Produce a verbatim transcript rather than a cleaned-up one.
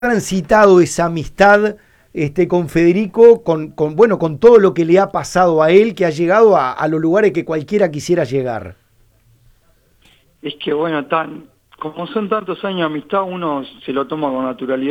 transitado esa amistad este, con Federico, con, con, bueno, con todo lo que le ha pasado a él, que ha llegado a, a los lugares que cualquiera quisiera llegar? Es que bueno, tan, como son tantos años de amistad, uno se lo toma con naturalidad.